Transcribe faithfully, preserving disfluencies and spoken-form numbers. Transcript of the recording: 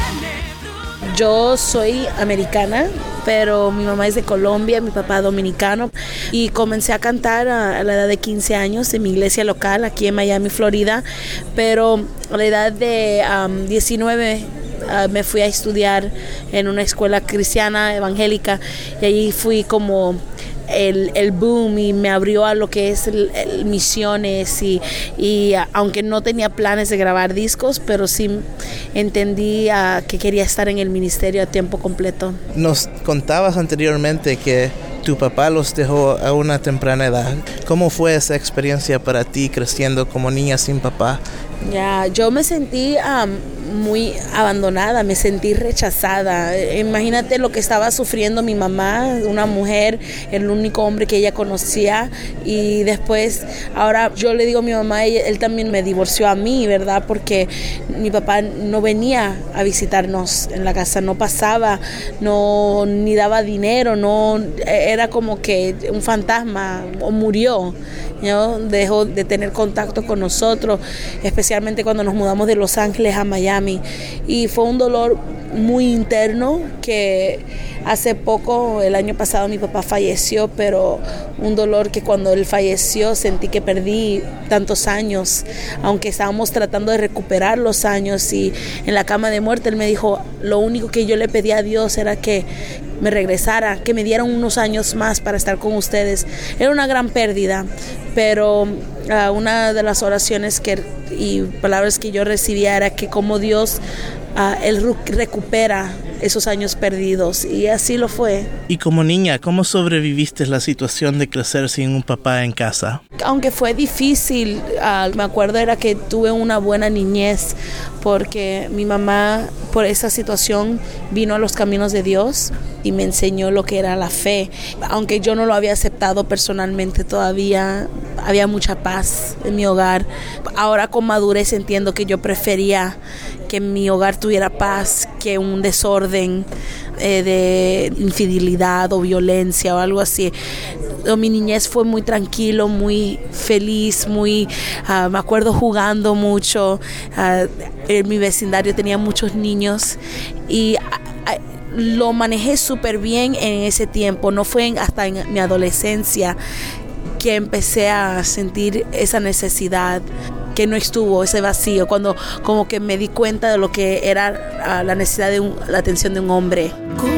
Yo soy americana, pero mi mamá es de Colombia, mi papá dominicano, y comencé a cantar a, a la edad de quince años en mi iglesia local aquí en Miami, Florida, pero a la edad de um, diecinueve uh, me fui a estudiar en una escuela cristiana evangélica y allí fui como El, el boom y me abrió a lo que es el, el misiones y, y uh, aunque no tenía planes de grabar discos, pero sí entendí uh, que quería estar en el ministerio a tiempo completo. Nos contabas anteriormente que tu papá los dejó a una temprana edad. ¿Cómo fue esa experiencia para ti creciendo como niña sin papá? Ya, yo me sentí um, muy abandonada, me sentí rechazada. Imagínate lo que estaba sufriendo mi mamá, una mujer, el único hombre que ella conocía, y después, ahora yo le digo a mi mamá, él, él también me divorció a mí, ¿verdad? Porque mi papá no venía a visitarnos en la casa, no pasaba, no ni daba dinero, no era como que un fantasma, o murió, ¿no? Dejó de tener contacto con nosotros, especialmente cuando nos mudamos de Los Ángeles a Miami, y fue un dolor muy interno que hace poco, el año pasado, mi papá falleció, pero un dolor que cuando él falleció sentí que perdí tantos años, aunque estábamos tratando de recuperar los años, y en la cama de muerte él me dijo, lo único que yo le pedí a Dios era que me regresara, que me dieran unos años más para estar con ustedes. Era una gran pérdida, pero uh, una de las oraciones que, y palabras que yo recibía era que como Dios, uh, Él recupera esos años perdidos, y así lo fue. Y como niña, ¿cómo sobreviviste la situación de crecer sin un papá en casa? Aunque fue difícil, uh, me acuerdo era que tuve una buena niñez, porque mi mamá por esa situación vino a los caminos de Dios y me enseñó lo que era la fe. Aunque yo no lo había aceptado personalmente todavía, había mucha paz en mi hogar. Ahora con madurez entiendo que yo prefería que mi hogar tuviera paz que un desorden eh, de infidelidad o violencia o algo así. Mi niñez fue muy tranquilo, muy feliz, muy uh, me acuerdo jugando mucho. Uh, en mi vecindario tenía muchos niños y uh, lo manejé súper bien en ese tiempo. No fue en, hasta en mi adolescencia que empecé a sentir esa necesidad, que no estuvo, ese vacío, cuando como que me di cuenta de lo que era uh, la necesidad de un, la atención de un hombre.